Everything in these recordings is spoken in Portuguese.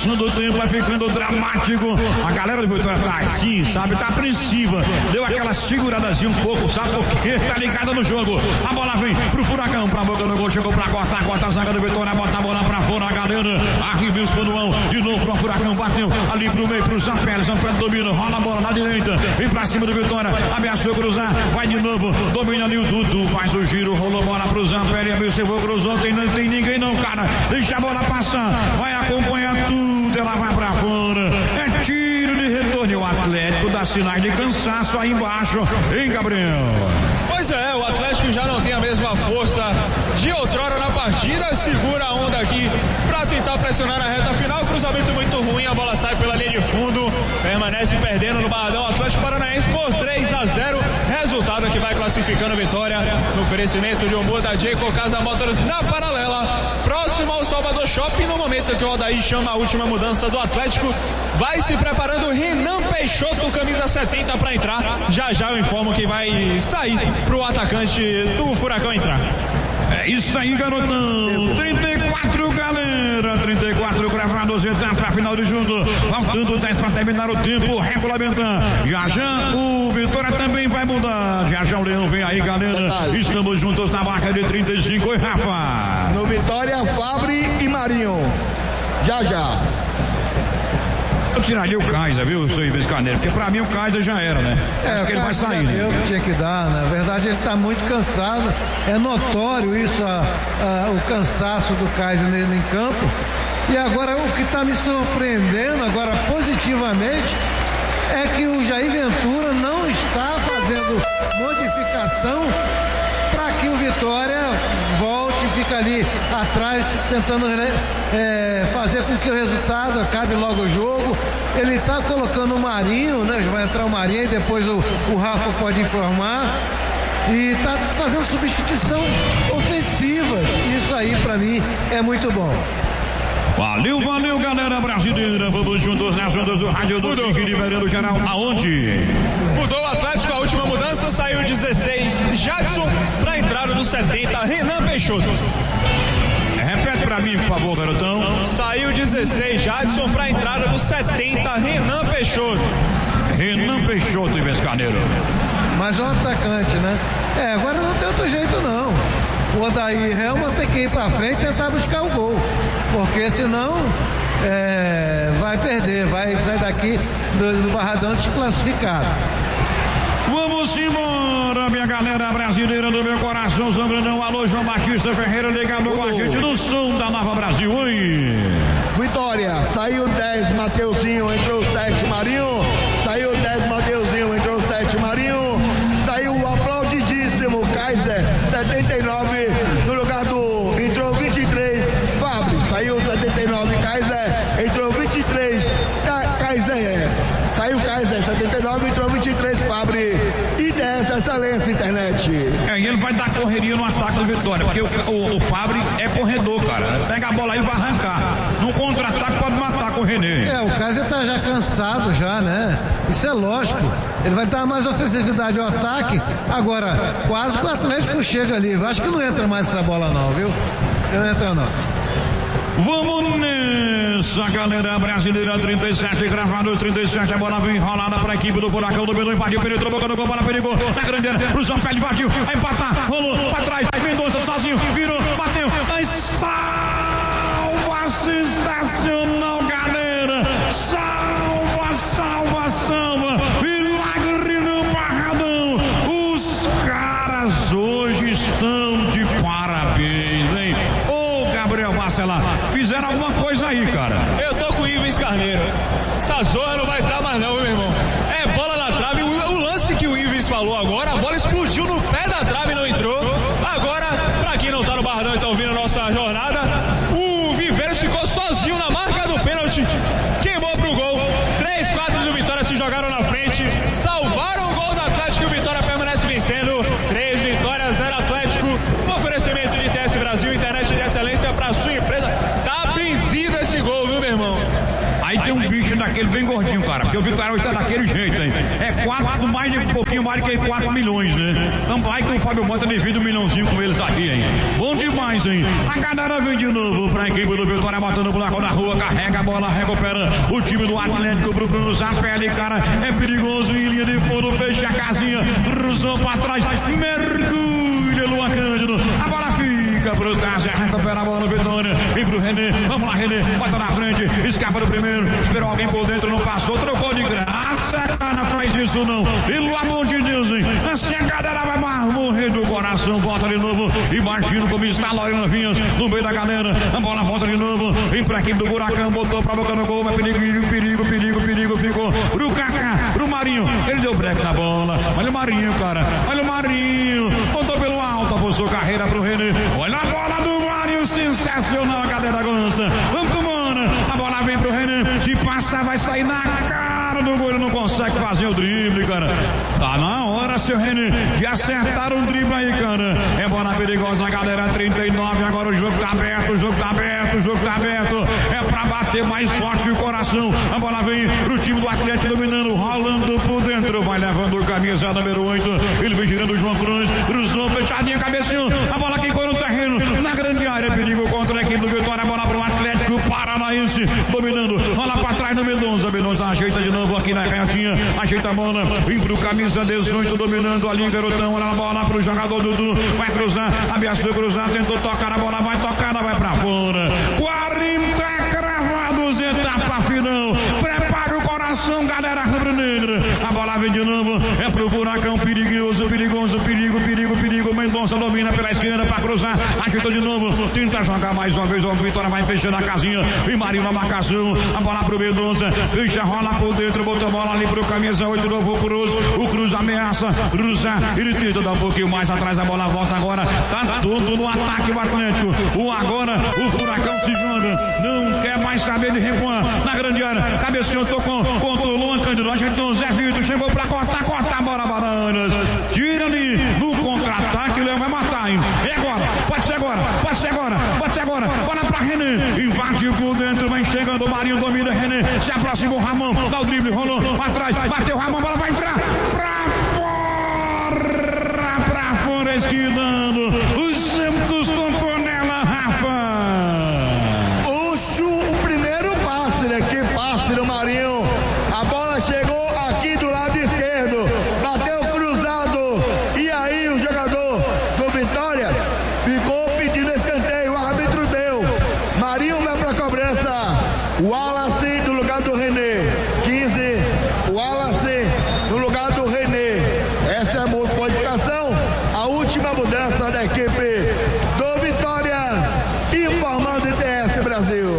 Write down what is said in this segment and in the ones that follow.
passando o tempo, vai ficando dramático. A galera do Vitória tá assim, sabe? Tá apreensiva. Deu aquela seguradazinha um pouco, sabe? Porque tá ligada no jogo. A bola vem pro Furacão, pra boca do gol, chegou pra cortar a zaga do Vitória, bota a bola pra fora, a galera. Arribeu o Manuel, de novo pro Furacão, bateu ali pro meio, pro Zanfélio domina, rola a bola na direita, vem pra cima do Vitória, ameaçou cruzar, vai de novo, domina ali o Dudu, faz o giro, rolou a bola pro Zanfélio, observou, cruzou, não tem ninguém não, cara, deixa a bola passar, vai acompanhar tudo, ela vai pra fora, é tiro de retorno, e o Atlético dá sinais de cansaço aí embaixo, hein, Gabriel? Pois é, o Atlético já não tem a mesma força de outrora na partida, segura a onda aqui pra tentar pressionar na reta final, cruzamento muito ruim, a bola sai pela linha de fundo, permanece perdendo no Barradão, Atlético Paranaense por 3-0, resultado que vai classificando a vitória no oferecimento de humor da Jayco Casa Motors na paralela, próximo ao Salvador Shopping, no momento que o Aldair chama a última mudança do Atlético, vai se preparando Renan Peixoto, camisa 70 para entrar, já eu informo que vai sair pro atacante do Furacão entrar. É isso aí, garotão. 34, galera. 34 gravados, etapa final do jogo. Faltando 10 para terminar o tempo regulamentar. Já o Vitória também vai mudar. Já o Leão vem aí, galera. Estamos juntos na marca de 35. Oi, Rafa. No Vitória, Fabri e Marinho. Já. Eu tiraria o Kaiser, viu, seu Ives Carneiro? Porque pra mim o Kaiser já era, né? Acho que ele vai sair, né? Eu que tinha que dar, na verdade ele tá muito cansado. É notório isso, o cansaço do Kaiser em campo. E agora o que está me surpreendendo, agora positivamente, é que o Jair Ventura não está fazendo modificação para que o Vitória volte e fique ali atrás tentando fazer com que o resultado acabe logo o jogo. Ele está colocando o Marinho, né? Vai entrar o Marinho e depois o Rafa pode informar. E está fazendo substituição ofensivas. Isso aí para mim é muito bom. Valeu, galera brasileira. Vamos juntos nas ondas do rádio do Tigre, liberando geral. Aonde? Mudou o Atlético, a última mudança, saiu 16 Jadson para entrada do 70 Renan Peixoto. Repete pra mim, por favor, garotão. Saiu 16 Jadson para entrada do 70 Renan Peixoto. Renan Peixoto, Ives Carneiro. Mas um atacante, né? Agora não tem outro jeito não. O Odair Helman tem que ir pra frente e tentar buscar o gol. Porque senão vai perder, vai sair daqui do Barradão desclassificado. Vamos embora, minha galera brasileira do meu coração, Zambrandão, alô, João Batista Ferreira, ligado com a gente no som da Nova Brasil. Oi! Vitória, saiu 10 Mateuzinho, entrou 7 Marinho, saiu 10 Mateuzinho, entrou 7 Marinho, saiu o aplaudidíssimo Kaiser, 79, no lugar entrou 23 Fabri, saiu 79 Kaiser, entrou 23 Kaiser. Saiu Kaiser, 79, entrou 23 Fabri. E dessa excelência internet. E ele vai dar correria no ataque do Vitória, porque o Fabri é corredor, cara. Pega a bola aí e vai arrancar. No contra-ataque pode matar com o René. O Kaiser tá já cansado já, né? Isso é lógico. Ele vai dar mais ofensividade ao ataque. Agora, quase que o Atlético chega ali. Eu acho que não entra mais essa bola não, viu? Não entra não. Vamos nessa, galera brasileira, 37 gravados, 37, a bola vem enrolada para a equipe do Furacão, do Belo, invadiu, penetrou, boca no gol, bola perigou, na grande área, pro Zanfélio, invadiu, vai empatar, rolou para trás, Mendonça sozinho, virou, bateu, aí salva, sensacional, galera, salva, milagre no Barradão, os caras hoje estão de parabéns, hein? Gabriel Marcela, fizeram alguma coisa aí, cara. Eu tô com o Ives Carneiro. Essa zorra não vai entrar mais não, meu irmão. É bola na trave. O lance que o Ives falou agora, a bola explodiu no pé da trave e não entrou. Agora, pra quem não tá no Barradão e tá ouvindo a nossa jornada, o Viveiros ficou sozinho na marca do pênalti. Queimou pro gol. 3-4 do Vitória se jogaram na frente. Salvaram o gol do Atlético e o Vitória permanece vencendo. 3 vitórias, 0 Atlético. No oferecimento de TS Brasil, internet de excelência pra sua empresa. Tá benzido esse gol, viu, meu irmão? Aí tem um bicho aquele bem gordinho, cara, porque o Vitória hoje tá daquele jeito, hein? É 4, mais de um pouquinho mais que 4 milhões, né? Então vai que o Fábio Mota divide 1 milhãozinho com eles aqui, hein? Bom demais, hein? A galera vem de novo pra equipe do Vitória, botando o buraco na rua, carrega a bola, recupera o time do Atlético pro Bruno Zapelli, cara, é perigoso em linha de fundo, fecha a casinha, cruzou pra trás, mergulha Luan Cândido, a bola fica pro Tássio, recupera a bola, Vitória, e pro René, vamos lá, René, bota na frente, escapa do primeiro, esperou alguém por dentro, não passou, trocou de graça, não faz isso não, pelo amor de Deus, hein? Assim a galera vai morrer do coração, volta de novo, imagina como está Lorena Vinhas, no meio da galera, a bola volta de novo, vem pra equipe do Furacão, botou pra boca no gol, mas perigo, ficou pro Kaká, pro Marinho, ele deu break na bola, olha o Marinho, cara, olha o Marinho, botou pelo alto, apostou carreira pro René, olha a bola do Marinho, sensacional, a galera gosta, vamos com Mona, a bola vem pro René, se passar vai sair na cara do gol, ele não consegue fazer o drible, cara, tá na hora, seu René, de acertar um drible aí, cara, é bola perigosa, a galera 39, agora o jogo tá aberto, é pra bater mais forte o coração, a bola vem pro time do Atlético dominando, rolando por dentro, vai levando camisa número 8, ele vem girando o João Cruz, cruzou, fechadinha, cabecinho, a bola quicou no terreno, na grande área, perigo contra a equipe do Vitória, a bola pro Atlético Paranaense, dominando, rola pra trás no Mendonça ajeita de novo aqui na canhotinha, ajeita a bola, vem pro camisa 18, dominando ali, garotão, olha a bola pro jogador Dudu, vai cruzar, ameaçou cruzar, tentou tocar, a bola vai tocar, vai pra fora, 40 cravados, etapa final, prepara o coração, galera rubro-negra, a bola vem de novo, é pro Furacão, perigoso, Mendonça domina pela esquerda pra cruzar, ajeitou de novo, tenta jogar mais uma vez, o Vitória vai fechando a casinha, e Marinho na marcação, a bola pro Mendonça, fecha, rola por dentro, botou a bola ali pro camisa 8, novo o Cruz ameaça, cruzar, ele tenta dar um pouquinho mais atrás, a bola volta agora, tá tudo no ataque o Atlético, agora o Furacão se joga, não quer mais saber de recuar, na grande área, cabeceou, tocou, contra o Luan Cândido, ajeitou o Zé Vitor, chegou pra cortar a bola, Bananas, tira ali, no contra-ataque, o Leão vai matar, hein? É agora, pode ser agora, bola pra René, invade por dentro, vem chegando o Marinho, domina René, se aproxima o Ramon, dá o drible, rolou, atrás, bateu o Ramon, bola vai entrar, pra fora, esquivando, o Santos tocou nela, Rafa. O primeiro passe, né? Que passe do Marinho, a bola chegou aqui do lado esquerdo, bateu cruzado, e aí o jogador do Vitória ficou pedindo escanteio, o árbitro deu, Marinho vai pra cobrança, Wallace no lugar do René, 15, Wallace no lugar do René, essa é a modificação, a última mudança da equipe do Vitória, informando ITS Brasil.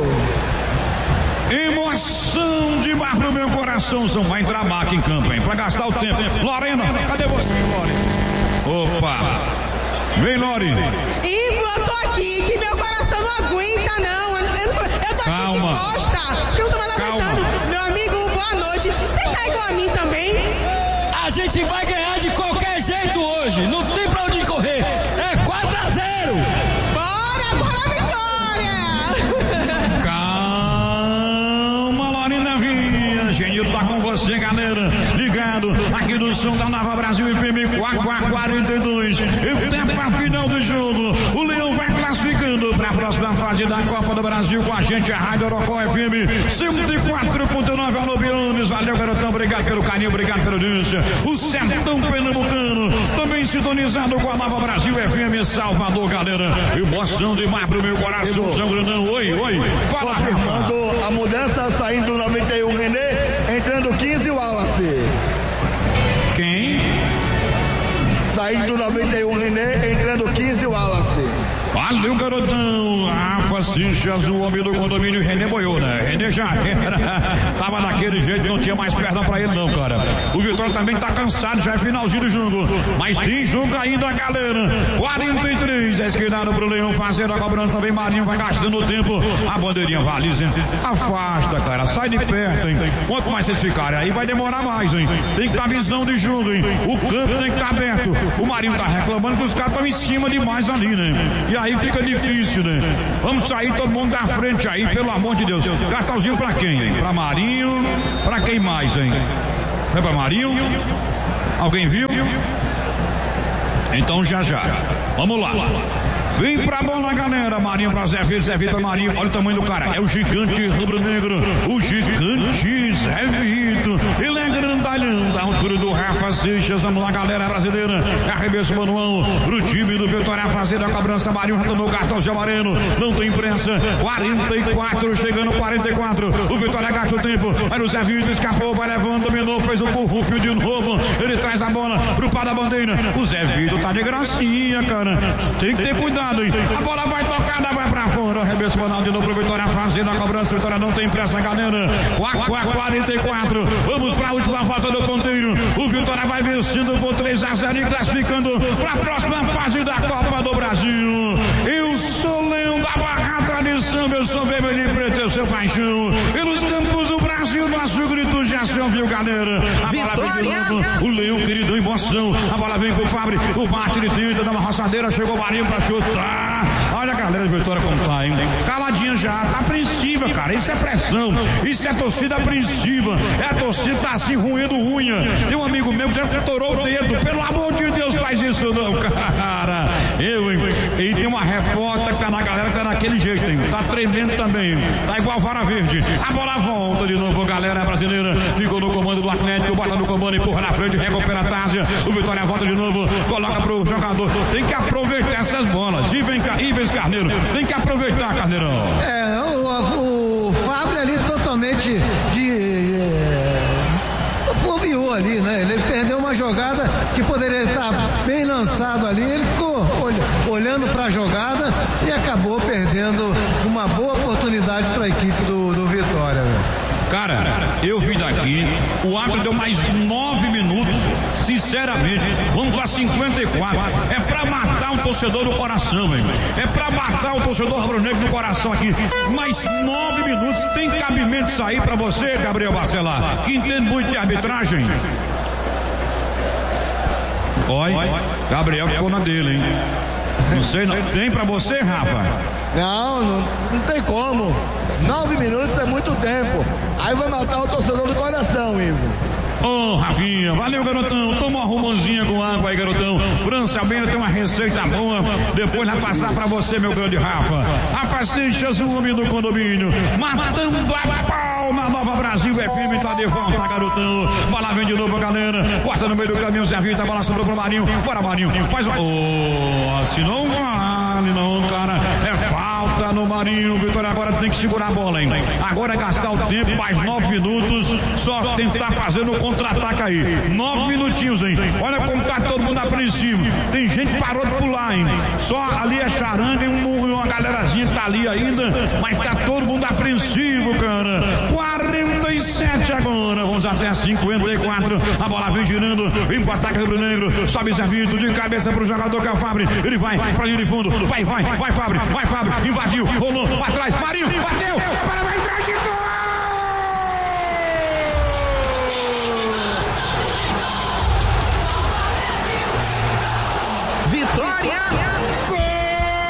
Emoção de mar pro meu coração, são vai entrar aqui em campo, hein, pra gastar o tempo. Lorena, cadê você, Lore? Opa, vem, Lore. Ivo, eu tô aqui, que meu coração não aguenta, não. Eu tô aqui de costa, que eu não tô mais aguentando. Meu amigo, boa noite. Você tá igual a mim também? A gente vai ganhar de qualquer jeito hoje, não tem pra onde correr. É 4-0. Bora, Vitória! Calma, Lorena Vinha, Genil tá com você, galera, ligado aqui do som da Nova Brasil FM 42, etapa final do jogo, o Leão vai classificando para a próxima fase da Copa do Brasil com a gente, a Rádio Orocó FM 104.9, alô Biones, valeu garotão, obrigado pelo carinho, obrigado pela audiência, o Sertão Pernambucano, também sintonizado com a Nova Brasil FM Salvador, galera, emoção demais pro meu coração, São Grandão, oi, fala, confirmando a mudança, saindo do 91 René, entrando 15 Wallace. Quem? Saindo do 91 René, entrando 15 Wallace. Valeu, garotão. Rafa Cinchas, o homem do condomínio, René boiou, né? René já era. Tava daquele jeito, não tinha mais perna pra ele, não, cara. O Vitória também tá cansado, já é finalzinho do jogo. Mas tem jogo ainda, galera. 43, é esquerdado pro Leão, fazendo a cobrança. Vem Marinho, vai gastando o tempo. A bandeirinha valiza, hein? Afasta, cara. Sai de perto, hein? Quanto mais vocês ficarem aí, vai demorar mais, hein? Tem que dar visão de jogo, hein? O campo tem que estar aberto. O Marinho tá reclamando que os caras estão em cima demais ali, né? E aí aí fica difícil, né? Vamos sair todo mundo da frente aí, pelo amor de Deus. Cartãozinho pra quem, hein? Pra Marinho, pra quem mais, hein? Foi pra Marinho? Alguém viu? Então já. Vamos lá. Vem pra bola, galera. Marinho pra Zé Vitor, Zé Vitor, Marinho. Olha o tamanho do cara. É o gigante rubro-negro. O gigante Zé Vitor. Ele é grandalhão da altura do Rafa Seixas. Vamos lá, galera brasileira. Arremesso manual pro time do Vitória fazer a cobrança. Marinho retomou o cartão de amarelo. Não tem imprensa. 44, chegando 44. O Vitória gasta o tempo. Aí o Zé Vitor escapou, vai levando, dominou, fez o corrupio de novo. Ele traz a bola pro pau da bandeira. O Zé Vitor tá de gracinha, cara. Tem que ter cuidado. A bola vai tocada, vai pra fora. Arremesso manual de novo pro Vitória fazendo a cobrança. Vitória não tem pressa, galera. 44. Vamos pra última falta do ponteiro. O Vitória vai vencendo por 3-0 e classificando pra próxima fase da Copa do Brasil. Eu sou Leão da Barra Tradição, eu sou vermelho e preto, eu sou paixão. Pelos campos do Brasil, nosso grito já se ouviu, galera. A bola vem de novo. O Leão querido, emoção. A bola vem pro Fábio. O Márcio ele tenta, dá uma roçadeira. Chegou o Marinho pra chutar. Olha a galera de Vitória como tá, hein? Caladinha já, tá apreensiva, cara. Isso é pressão, isso é torcida apreensiva. É a torcida tá assim, roendo unha. Tem um amigo meu que já estourou o dedo. Pelo amor de Deus, faz isso não, cara. E tem uma repórter que tá na galera que tá daquele jeito, hein? Tá tremendo também. Tá igual vara verde. A bola volta de novo, galera brasileira. Ficou no comando do Atlético, bota no comando, empurra na frente, recupera a Tásia. O Vitória volta de novo, coloca pro jogador. Tem que aproveitar essas bolas. E vem cá, Ives Carneiro. Tem que aproveitar, Carneirão. O Fábio ali totalmente bobeou ali, né? Ele perdeu uma jogada que poderia estar bem lançado ali. Ele ficou olhando para a jogada e acabou perdendo uma boa oportunidade para a equipe do Vitória. Cara, eu vim daqui, o árbitro deu mais 9 minutos, sinceramente, vamos pra 54, é pra matar o torcedor do coração, hein? É pra matar o torcedor rubro-negro no coração aqui, mais 9 minutos, tem cabimento isso aí pra você, Gabriel Bacelar, que entende muito de arbitragem? Olha, Gabriel ficou na dele, hein? Não sei, não. Tem pra você, Rafa? Não tem como. 9 minutos é muito tempo. Aí vai matar o torcedor do coração, Ivo. Ô, Rafinha, valeu, garotão. Toma uma romanzinha com água aí, garotão. França Bena tem uma receita boa. Depois vai passar pra você, meu grande Rafa. Rafa Seixas, o homem do condomínio. Matando a pau na Nova Brasil FM. Tá de volta, garotão. Bola vem de novo, galera. Corta no meio do caminho, Zé Vitor. A bola sobrou pro Marinho. Bora, Marinho. Faz o. Assim não vale, não, cara. É falta no Marinho. Vitória agora tem que segurar a bola, hein? Agora é gastar o tempo, mais 9 minutos. Só tentar fazer no contra-ataque aí. 9 minutinhos, hein? Olha como tá todo mundo apreensivo. Tem gente que parou de pular, hein? Só ali é charanga e uma galerazinha que tá ali ainda. Mas tá todo mundo apreensivo, cara. 47 agora. Vamos até 54. A bola vem girando. Vem pro ataque rubro-negro. Sobe Zé Vitor de cabeça pro jogador que é o Fábio. Ele vai pra linha de fundo. Vai, Fábio. Vai, Fábio. Invadiu. Rolou. Pra trás. Marinho. Bateu. Vai entrar,